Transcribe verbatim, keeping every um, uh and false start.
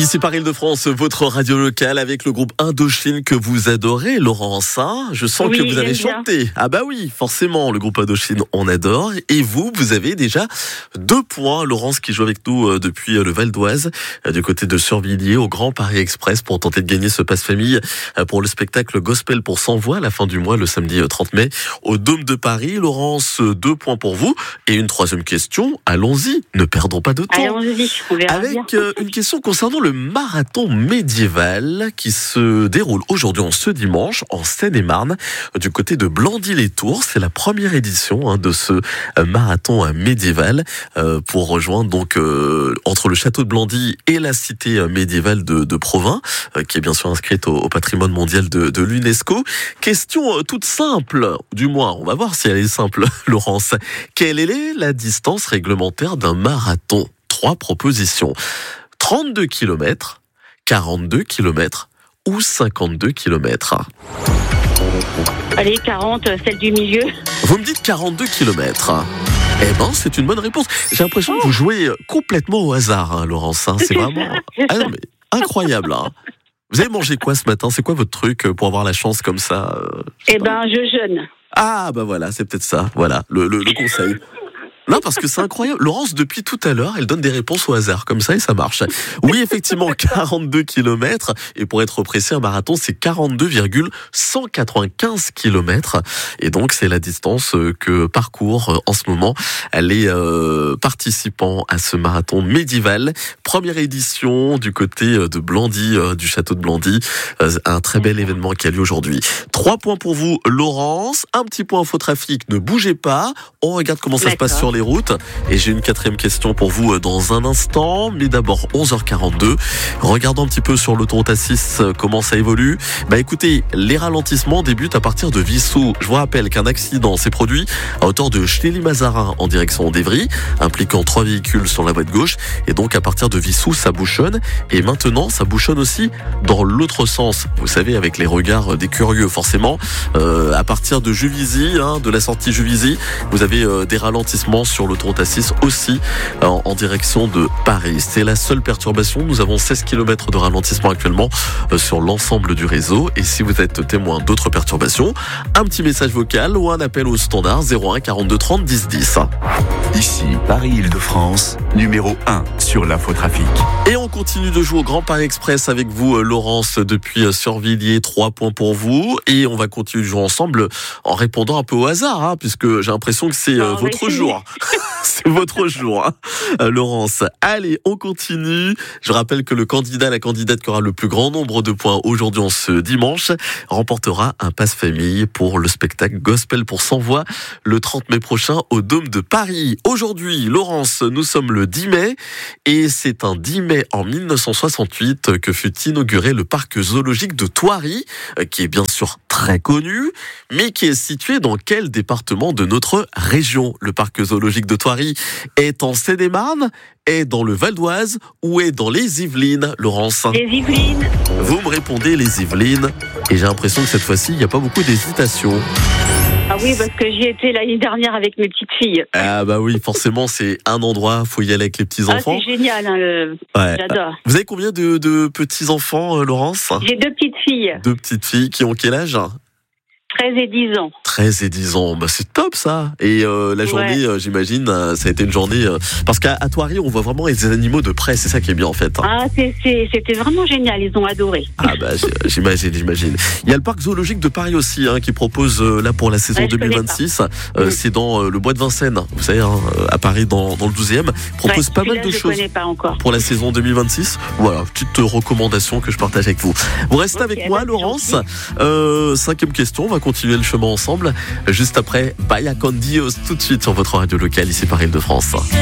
Ici par Île-de-France, votre radio locale avec le groupe Indochine que vous adorez, Laurence. Hein, je sens oui, que vous avez chanté. Bien. Ah bah oui, forcément, le groupe Indochine, on adore. Et vous, vous avez déjà deux points. Laurence qui joue avec nous depuis le Val d'Oise, du côté de Survilliers, au Grand Paris Express, pour tenter de gagner ce passe-famille pour le spectacle Gospel pour cent voix à la fin du mois, le samedi trente mai, au Dôme de Paris. Laurence, deux points pour vous. Et une troisième question, allons-y, ne perdons pas de temps. Allons-y, on verra avec bien. une question concernant le marathon médiéval qui se déroule aujourd'hui, en ce dimanche, en Seine-et-Marne, du côté de Blandy-les-Tours. C'est la première édition hein, de ce marathon médiéval euh, pour rejoindre donc euh, entre le château de Blandy et la cité médiévale de, de Provins, euh, qui est bien sûr inscrite au, au patrimoine mondial de, de l'UNESCO. Question euh, toute simple, du moins, on va voir si elle est simple, Laurence. Quelle est la distance réglementaire d'un marathon? Trois propositions. trente-deux kilomètres, quarante-deux kilomètres ou cinquante-deux kilomètres? Allez, quarante, celle du milieu. Vous me dites quarante-deux kilomètres. Eh ben, c'est une bonne réponse. J'ai l'impression oh. que vous jouez complètement au hasard, hein, Laurence. Hein. C'est vraiment ah non, mais incroyable. Hein. Vous avez mangé quoi ce matin? C'est quoi votre truc pour avoir la chance comme ça? Eh ben, je jeûne. Ah, bah voilà, c'est peut-être ça. Voilà, le, le, le conseil. Non, parce que c'est incroyable. Laurence, depuis tout à l'heure, elle donne des réponses au hasard, comme ça, et ça marche. Oui, effectivement, quarante-deux kilomètres. Et pour être précis, un marathon, c'est quarante-deux virgule cent quatre-vingt-quinze kilomètres. Et donc, c'est la distance que parcourent en ce moment les euh, participants à ce marathon médiéval. Première édition du côté de Blandy, euh, du château de Blandy. Euh, un très bel événement qui a lieu aujourd'hui. Trois points pour vous, Laurence. Un petit point infotrafic. Ne bougez pas. On regarde comment ça D'accord. se passe sur les routes. Et j'ai une quatrième question pour vous dans un instant. Mais d'abord, onze heures quarante-deux. Regardons un petit peu sur l'autoroute A six comment ça évolue. Bah écoutez, les ralentissements débutent à partir de Vissou. Je vous rappelle qu'un accident s'est produit à hauteur de Chély-Mazarin en direction d'Evry, impliquant trois véhicules sur la voie de gauche. Et donc à partir de Vissou, ça bouchonne. Et maintenant, ça bouchonne aussi dans l'autre sens. Vous savez, avec les regards des curieux, forcément. Euh, à partir de Juvisy, hein, de la sortie Juvisy, vous avez euh, des ralentissements sur l'autoroute A six aussi en, en direction de Paris. C'est la seule perturbation. Nous avons seize kilomètres de ralentissement actuellement euh, sur l'ensemble du réseau. Et si vous êtes témoin d'autres perturbations, un petit message vocal ou un appel au standard zéro un quarante-deux trente dix dix. Ici, Paris-Île-de-France, numéro un sur l'infotrafic. Et on continue de jouer au Grand Paris Express avec vous, Laurence, depuis Survilliers. Trois points pour vous. Et on va continuer de jouer ensemble en répondant un peu au hasard, hein, puisque j'ai l'impression que c'est euh, votre jour. C'est votre jour, hein, euh, Laurence. Allez, on continue. Je rappelle que le candidat, la candidate qui aura le plus grand nombre de points aujourd'hui, en ce dimanche, remportera un passe-famille pour le spectacle Gospel pour cent voix le trente mai prochain au Dôme de Paris. Aujourd'hui, Laurence, nous sommes le dix mai et c'est un dix mai en mille neuf cent soixante-huit que fut inauguré le parc zoologique de Thoiry, qui est bien sûr très connu, mais qui est situé dans quel département de notre région? Le parc zoologique de Thoiry est en Seine-et-Marne, est dans le Val d'Oise ou est dans les Yvelines, Laurence? Les Yvelines. Vous me répondez les Yvelines et j'ai l'impression que cette fois-ci, il n'y a pas beaucoup d'hésitation. Ah oui, parce que j'y étais l'année dernière avec mes petites filles. Ah bah oui, forcément, c'est un endroit, faut y aller avec les petits-enfants. Ah, c'est génial, hein, le... ouais. J'adore. Vous avez combien de, de petits-enfants, Laurence? J'ai deux petites filles. Deux petites filles qui ont quel âge? treize et dix ans. treize et dix ans, bah c'est top ça. Et euh, la journée, ouais. euh, j'imagine, euh, ça a été une journée... Euh, parce qu'à à Thoiry, on voit vraiment les animaux de près, c'est ça qui est bien en fait. Hein. Ah, c'est, c'est, c'était vraiment génial, ils ont adoré. Ah bah j'imagine, j'imagine. Il y a le parc zoologique de Paris aussi, hein, qui propose euh, là pour la saison ouais, deux mille vingt-six. Euh, mmh. C'est dans euh, le bois de Vincennes, vous savez, hein, à Paris, dans, dans le douzième. Propose ouais, pas mal de je choses connais pas encore. Pour la saison deux mille vingt-six. Voilà, petite recommandation que je partage avec vous. Vous restez okay, avec moi, Laurence. Euh, cinquième question, on va continuer le chemin ensemble, juste après Baya Candios, tout de suite sur votre radio locale ici par Île-de-France.